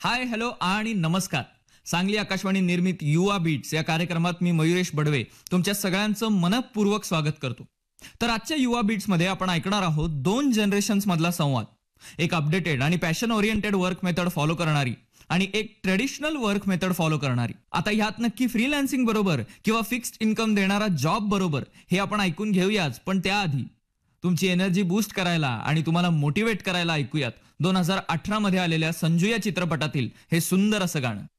हाय, hello आणि नमस्कार. सांगली आकाशवाणी निर्मित युवा बीट्स या कार्यक्रमात मी मयुरेश बडवे तुमच्या सगळ्यांचं मनपूर्वक स्वागत करतो. तर आजच्या युवा बीट्समध्ये आपण ऐकणार आहोत 2 जनरेशन्स मधला संवाद. एक अपडेटेड आणि passion oriented work method follow करणारी आणि एक ट्रेडिशनल वर्क मेथड फॉलो करणारी. आता ह्यात नक्की फ्रीलान्सिंग बरोबर किंवा फिक्स्ड इन्कम देणारा जॉब बरोबर हे आपण ऐकून घेऊयाच, पण त्याआधी तुमची एनर्जी बूस्ट करायला आणि तुम्हाला मोटिवेट करायला ऐकूयात 2018 मध्ये आलेल्या संजू या चित्रपटातील हे सुंदर असं गाणं.